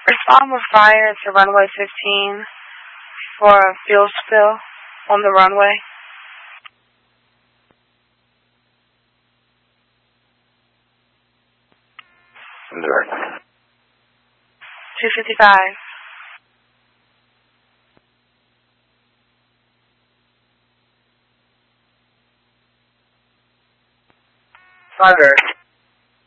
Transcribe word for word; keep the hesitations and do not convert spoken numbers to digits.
Respond with fire to runway fifteen for a fuel spill on the runway. Direct. two fifty-five. Five Eric.